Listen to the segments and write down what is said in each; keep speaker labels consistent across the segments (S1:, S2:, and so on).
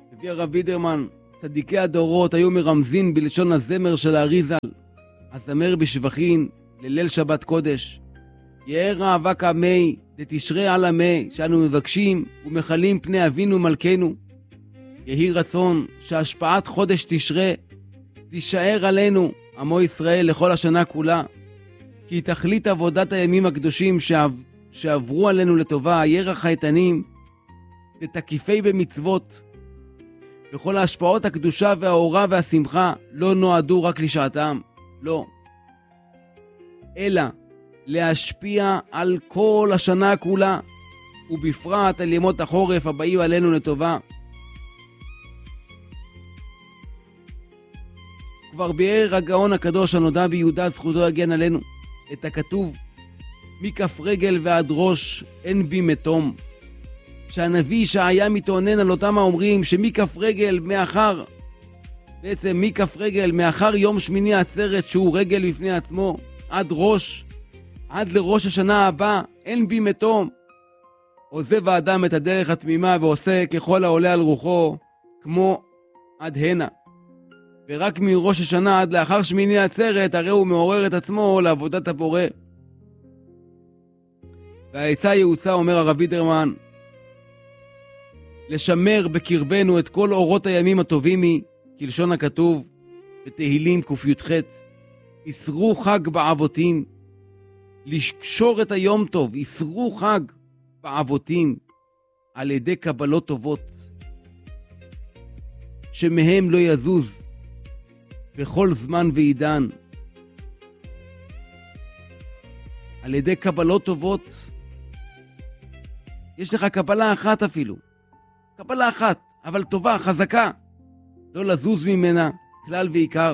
S1: הביא הרב וידרמן, צדיקי הדורות היו מרמזין בלשון הזמר של האריז"ל, הזמר בשבחין לליל שבת קודש. יאר אבק המי דתשרה על המי, שאנו מבקשים ומחלים פני אבינו מלכנו. יהי רצון שהשפעת חודש תשרה תישאר עלינו, עמו ישראל, לכל השנה כולה, כי תכלית עבודת הימים הקדושים שעברו עלינו לטובה, ירח האיתנים ותקיפי במצוות, וכל ההשפעות הקדושה והאורה והשמחה לא נועדו רק לשעתם, לא, אלא להשפיע על כל השנה כולה, ובפרט על ימות החורף הבאים עלינו לטובה. כבר ביאר הגאון הקדוש הנודע ביהודה, זכותו יגן עלינו, את הכתוב מכף רגל ועד ראש אין בי מתום, שהנביא ישעיה מתאונן על אותם האומרים שמכף רגל מאחר, בעצם מכף רגל מאחר יום שמיני עצרת שהוא רגל בפני עצמו, עד ראש, עד לראש השנה הבא אין בי מתום. עוזב האדם את הדרך התמימה ועושה ככל העולה על רוחו, כמו עד הנה, ורק מראש השנה עד לאחר שמיני עצרת הרי הוא מעורר את עצמו לעבודת הבורא. והעצה יעוצה, אומר הרב וידרמן, לשמר בקרבנו את כל אורות הימים הטובים, כלשון הכתוב בתהילים ק"ח, יסרו חג בעבותים, לקשור את היום טוב, יסרו חג בעבותים, על ידי קבלות טובות, שמהם לא יזוז בכל זמן ועידן. על ידי קבלות טובות, יש לך קבלה אחת אפילו, קבלה אחת, אבל טובה, חזקה, לא לזוז ממנה כלל ועיקר.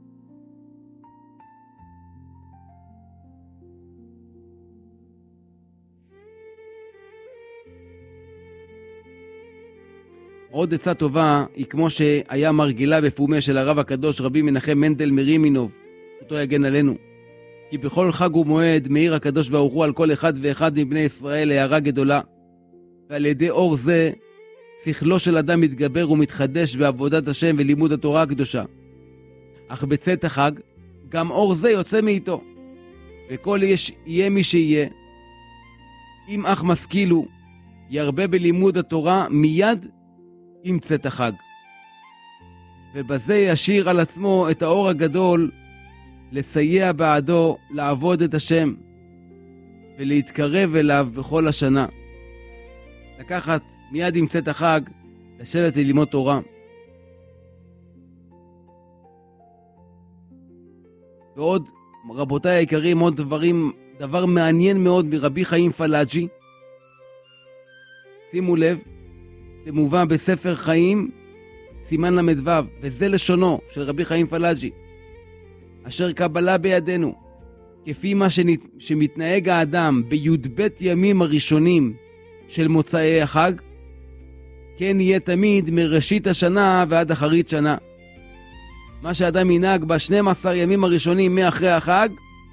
S1: עוד עצה טובה היא כמו שהיה מרגילה בפומה של הרב הקדוש רבי מנחם מנדל מרימינוב, אותו יגן עלינו, כי בכל חג ומועד מאיר הקדוש ברוך הוא על כל אחד ואחד מבני ישראל הערה גדולה, ועל ידי אור זה שכלו של אדם מתגבר ומתחדש בעבודת השם ולימוד התורה הקדושה. אך בצאת החג גם אור זה יוצא מאיתו, וכל יהיה מי שיהיה, אם אך משכילו ירבה בלימוד התורה מיד עם צאת החג, ובזה ישיר על עצמו את האור הגדול לסייע בעדו לעבוד את השם ולהתקרב אליו בכל השנה. לקחת מיד עם צאת החג, לשבת וללמוד תורה. ועוד, רבותיי היקרים, עוד דבר מעניין מאוד מרבי חיים פלאג'י. שימו לב, זה מובא בספר חיים, סימן למדו, וזה לשונו של רבי חיים פלאג'י. אשר קבלה בידינו, כפי מה שמתנהג האדם בי"ב ימים הראשונים של מוצאי החג, כן יהיה תמיד מראשית השנה ועד אחרית שנה. מה שאדם ינהג ב12 ימים הראשונים מאחרי החג,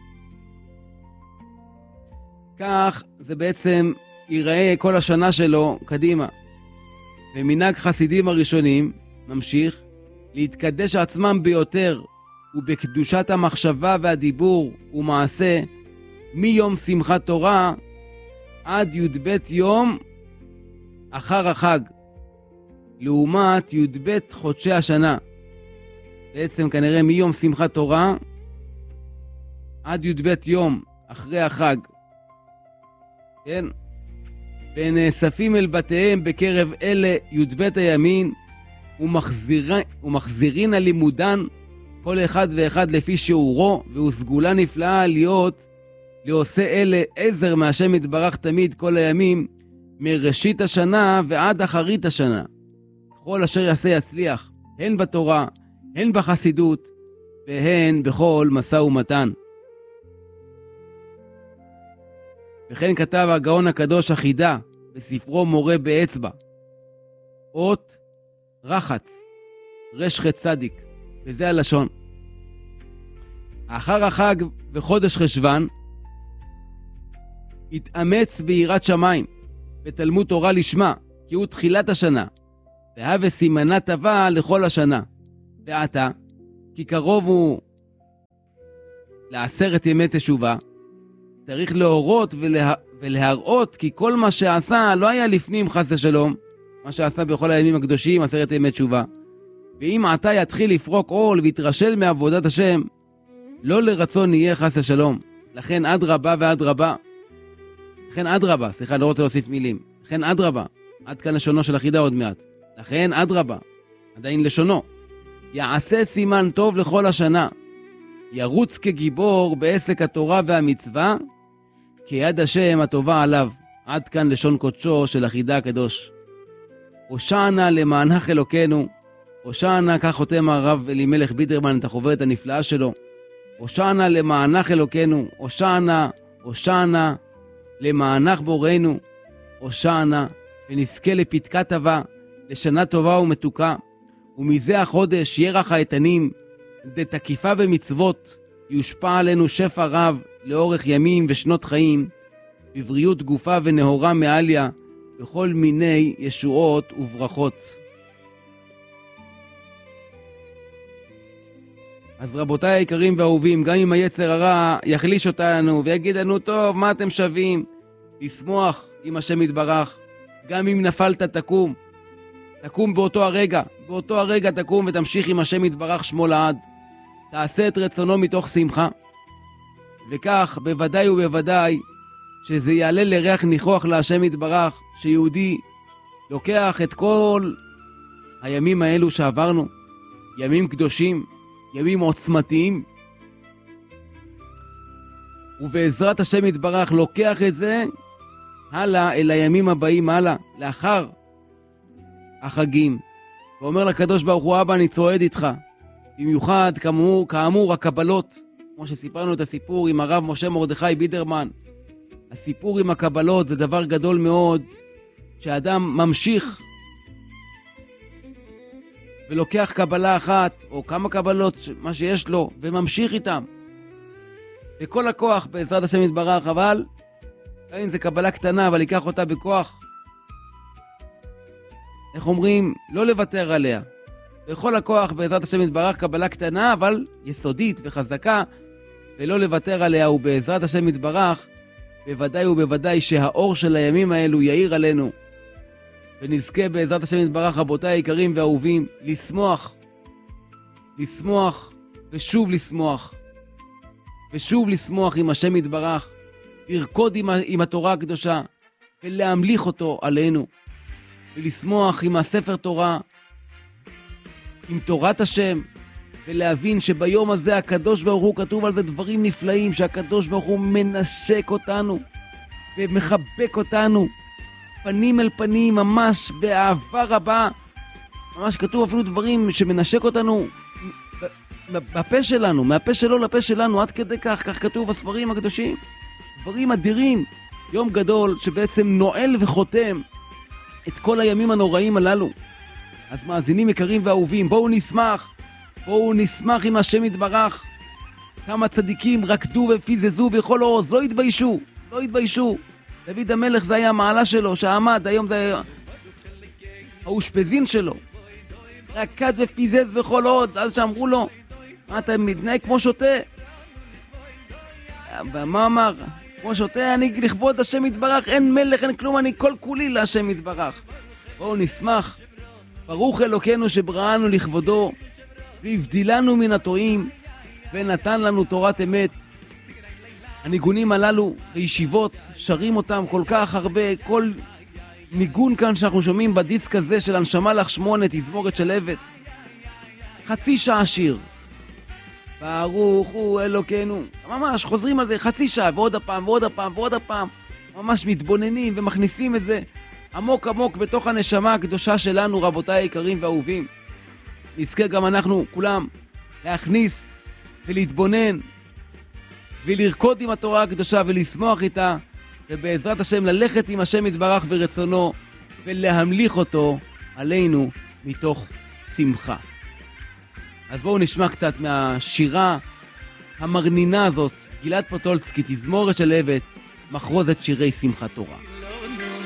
S1: כך זה בעצם ייראה כל השנה שלו קדימה. ומנהג חסידים הראשונים ממשיך להתקדש עצמם ביותר ובקדושת המחשבה והדיבור ומעשה מיום שמחת תורה עד י"ב יום אחר החג, לעומת י"ב חודשי השנה. בעצם כנראה מיום שמחת תורה עד י"ב יום אחרי החג, כן? ונאספים אל בתיהם בקרב אלה י"ב הימין ומחזירין על לימודן כל אחד ואחד לפי שיעורו, והוא סגולה נפלאה להיות לעושה אלה עזר מהשם יתברך תמיד כל הימים מראשית השנה ועד אחרית השנה. כל אשר יעשה יצליח, הן בתורה, הן בחסידות, והן בכל משא ומתן. וכן כתב הגאון הקדוש החידה בספרו מורה באצבע, אות רחץ, רשחת צדיק, וזה הלשון. אחר החג וחודש חשבן, התאמץ ביראת שמיים, בתלמוד תורה לשמה, כי הוא תחילת השנה, והווה סימנה טובה לכל השנה. ועתה, כי קרוב הוא ל10 ימי תשובה, צריך להורות ולהראות כי כל מה שעשה לא היה לפנים חס ושלום, מה שעשה בכל הימים הקדושים 10 ימי תשובה. ואם עתה יתחיל לפרוק עול ויתרשל מעבודת השם, לא לרצון יהיה חס ושלום. לכן אדרבה ואדרבה. לכן אדרבה, סליחה, לא רוצה להוסיף מילים. לכן אדרבה, עד כאן לשונו של החידה עוד מעט. לכן אדרבה, עדיין לשונו. יעשה סימן טוב לכל השנה. ירוץ כגיבור בעסק התורה והמצווה, כיד השם הטובה עליו. עד כאן לשון קודשו של החידה הקדוש. הושענה למענך אלוקנו. הושענה, כך חותם הרב אלימלך בידרמן את החוברת הנפלאה שלו. הושענה למענך אלוקנו. הושענה, הושענה למענך בוראנו. הושענה, ונזכה לפתקה טובה, לשנה טובה ומתוקה. ומזה החודש ירח האיתנים, דתקיפה במצוות, יושפע עלינו שפע רב לאורך ימים ושנות חיים, בבריאות גופה ונהורה מעליה, בכל מיני ישועות וברכות. אז רבותיי היקרים והאהובים, גם אם היצר הרע יחליש אותנו ויגיד לנו, טוב, מה אתם שווים? לשמוח עם השם יתברך. גם אם נפלת תקום. תקום באותו הרגע. באותו הרגע תקום ותמשיך עם השם יתברך שמו לעד. תעשה את רצונו מתוך שמחה. וכך בוודאי ובוודאי שזה יעלה לריח ניחוח להשם יתברך, שיהודי לוקח את כל הימים האלו שעברנו, ימים קדושים, ימים עוצמתיים, ובעזרת השם יתברך לוקח את זה הלאה אל הימים הבאים, הלאה, לאחר החגים, ואומר לקדוש ברוך הוא, אבא, אני צועד איתך. במיוחד כאמור הקבלות, כמו שסיפרנו את הסיפור עם הרב משה מרדכי בידרמן. הסיפור עם הקבלות זה דבר גדול מאוד, שאדם ממשיך ולוקח קבלה אחת או כמה קבלות, מה שיש לו, וממשיך איתם בכל הכוח בעזרת השם יתברך. אבל אם זה קבלה קטנה, אבל ייקח אותה בכוח, איך אומרים? לא לוותר עליה. בכל הכוח בעזרת השם יתברך, קבלה קטנה אבל יסודית וחזקה, ולא לוותר עליה. ובעזרת השם יתברך בוודאי ובוודאי שהאור של הימים האלו יאיר עלינו, ונזכה בעזרת השם יתברך, רבותיי היקרים והאהובים, לשמוח ושוב לשמוח ושוב לשמוח עם השם יתברך, לרקוד עם התורה הקדושה ולהמליך אותו עלינו, ולשמוח עם הספר תורה, עם תורת השם, ולהבין שביום הזה הקדוש ברוך הוא, כתוב על זה דברים נפלאים, שהקדוש ברוך הוא מנשק אותנו ומחבק אותנו פנים אל פנים, ממש באהבה רבה. ממש כתוב אפילו דברים שמנשק אותנו בפה שלנו, מהפה שלו לפה שלנו, עד כדי כך כתוב בספרים הקדושים. דברים אדירים. יום גדול שבעצם נועל וחותם את כל הימים הנוראים הללו. אז מאזינים יקרים ואהובים, בואו נשמח עם השם יתברך. כמה צדיקים רקדו ופיזזו בכל עוז, לא התביישו. דוד המלך זה היה המעלה שלו, שעמד, היום זה היה האושפזין שלו. רקד ופיזז בכל עוד, אז שאמרו לו, מה אתה מתנהג כמו שוטה? ומה אמר? כמו שוטה, אני לכבוד השם יתברך, אין מלך, אין כלום, אני כל כולי להשם יתברך. בואו נשמח. ברוך אלוקנו שבראנו לכבודו, והבדילנו מן הטועים, ונתן לנו תורת אמת. הניגונים הללו בישיבות, שרים אותם כל כך הרבה, כל ניגון כאן שאנחנו שומעים בדיסק הזה של הנשמה לך 8, תזמורת של עבד. חצי שעה שיר. ברוך הוא אלוקנו. ממש חוזרים על זה חצי שעה, ועוד הפעם. ממש מתבוננים ומכניסים את זה עמוק בתוך הנשמה הקדושה שלנו, רבותיי היקרים ואהובים. נזכה גם אנחנו כולם להכניס ולהתבונן ולרקוד עם התורה הקדושה ולשמוח איתה, ובעזרת השם ללכת עם השם יתברך ברצונו ולהמליך אותו עלינו מתוך שמחה. אז בואו נשמע קצת מהשירה המרנינה הזאת, גלעד פוטולסקי, תזמורת של עבד, מחרוזת שירי שמחת תורה.